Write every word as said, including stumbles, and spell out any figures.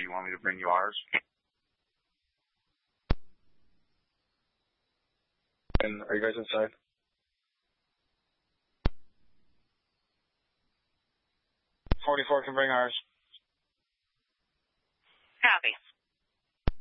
you want me to bring you ours? And are you guys inside? forty-four can bring ours. Copy.